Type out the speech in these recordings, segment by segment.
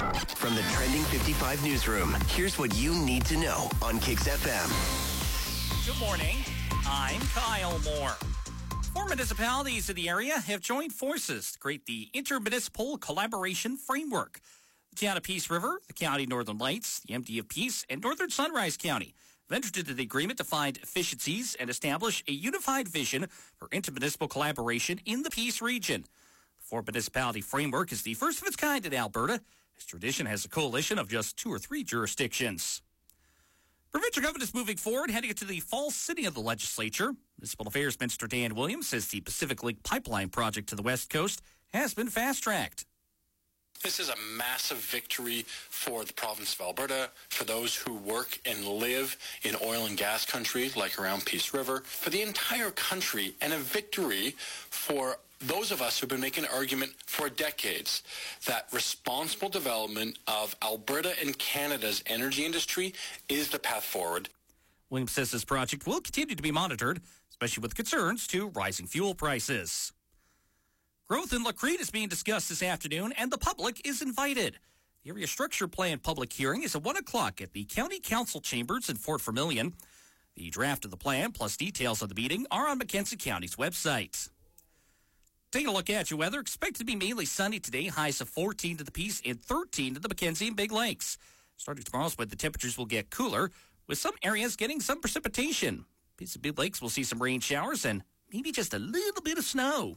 From the Trending 55 newsroom, here's what you need to know on Kicks FM. Good morning. I'm Kyle Moore. 4 municipalities in the area have joined forces to create the Intermunicipal Collaboration Framework. The town of Peace River, the County Northern Lights, the MD of Peace, and Northern Sunrise County have entered into the agreement to find efficiencies and establish a unified vision for intermunicipal collaboration in the Peace region. The 4 municipality framework is the first of its kind in Alberta. This tradition has a coalition of just 2 or 3 jurisdictions. Provincial government is moving forward, heading into the fall sitting of the legislature. Municipal Affairs Minister Dan Williams says the Pacific Link pipeline project to the West Coast has been fast-tracked. This is a massive victory for the province of Alberta, for those who work and live in oil and gas country like around Peace River, for the entire country, and a victory for those of us who've been making an argument for decades that responsible development of Alberta and Canada's energy industry is the path forward. Williams says this project will continue to be monitored, especially with concerns to rising fuel prices. Growth in Lacrete is being discussed this afternoon, and the public is invited. The area structure plan public hearing is at 1 o'clock at the County Council Chambers in Fort Vermilion. The draft of the plan, plus details of the meeting, are on Mackenzie County's website. Taking a look at your weather, expected to be mainly sunny today, highs of 14 to the Peace and 13 to the Mackenzie and Big Lakes. Starting tomorrow, the temperatures will get cooler, with some areas getting some precipitation. Peace and Big Lakes will see some rain showers and maybe just a little bit of snow.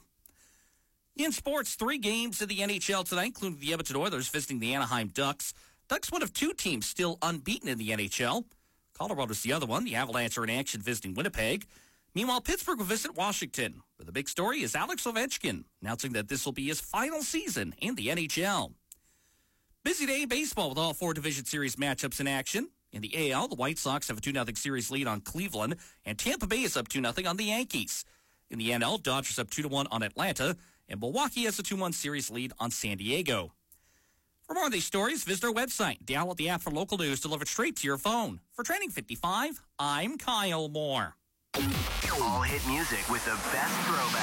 In sports, 3 games in the NHL tonight, including the Edmonton Oilers visiting the Anaheim Ducks. Ducks one of 2 teams still unbeaten in the NHL. Colorado's the other one. The Avalanche are in action visiting Winnipeg. Meanwhile, Pittsburgh will visit Washington. But the big story is Alex Ovechkin announcing that this will be his final season in the NHL. Busy day in baseball with all 4 Division Series matchups in action. In the AL, the White Sox have a 2-0 series lead on Cleveland, and Tampa Bay is up 2-0 on the Yankees. In the NL, Dodgers up 2-1 on Atlanta, and Milwaukee has a 2-1 series lead on San Diego. For more of these stories, visit our website. Download the app for local news delivered straight to your phone. For Trending 55, I'm Kyle Moore. All hit music with the best throwback.